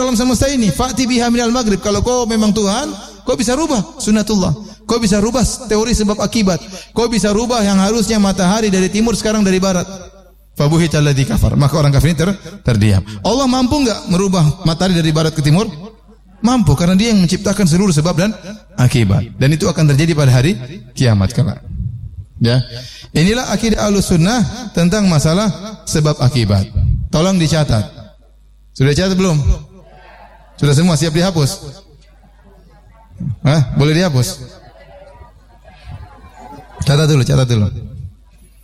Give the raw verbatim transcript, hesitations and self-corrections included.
alam semesta ini. Fa'ti biha minal maghrib. Kalau kau memang Tuhan, kau bisa rubah sunnatullah. Kau bisa rubah teori sebab akibat. Kau bisa rubah yang harusnya matahari dari timur sekarang dari barat. Fabuhita alladzi kafar. Maka orang kafir ini ter, terdiam. Allah mampu enggak merubah matahari dari barat ke timur? Mampu, karena Dia yang menciptakan seluruh sebab dan akibat. Dan itu akan terjadi pada hari kiamat kelak. Ya. Inilah akidah Ahlussunnah tentang masalah sebab akibat. Tolong dicatat. Sudah catat belum? Sudah semua siap dihapus? Hah? Boleh dihapus? Catat dulu, catat dulu.